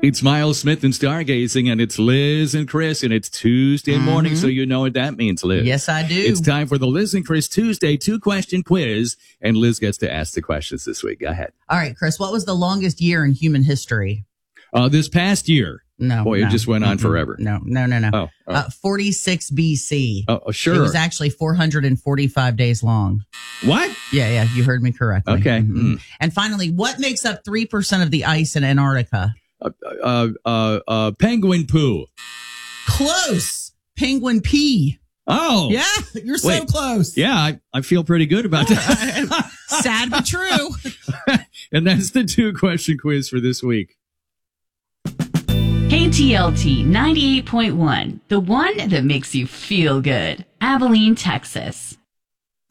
It's Miles Smith and Stargazing, and it's Liz and Chris, and it's Tuesday morning, so you know what that means, Liz. Yes, I do. It's time for the Liz and Chris Tuesday 2-question quiz, and Liz gets to ask the questions this week. Go ahead. All right, Chris, what was the longest year in human history? This past year. No. Boy, it just went on forever. No. Oh. 46 BC. Oh, sure. It was actually 445 days long. What? Yeah, you heard me correctly. Okay. And finally, what makes up 3% of the ice in Antarctica? Penguin poo. Close. Penguin pee. Oh. Yeah, you're so close. Yeah, I feel pretty good about that. Sad but true. And that's the 2-question quiz for this week. KTLT 98.1, the one that makes you feel good. Abilene, Texas.